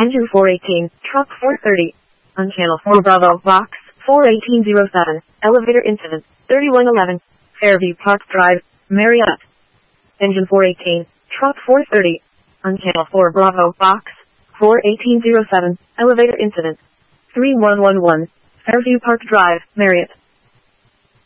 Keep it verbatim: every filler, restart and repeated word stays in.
Engine four eighteen, truck four thirty. On channel four Bravo, box four eighteen oh seven, elevator incident, thirty-one eleven, Fairview Park Drive, Marriott. Engine four eighteen, truck four thirty. On channel four Bravo, box four eighteen oh seven, elevator incident, three one one one, Fairview Park Drive, Marriott.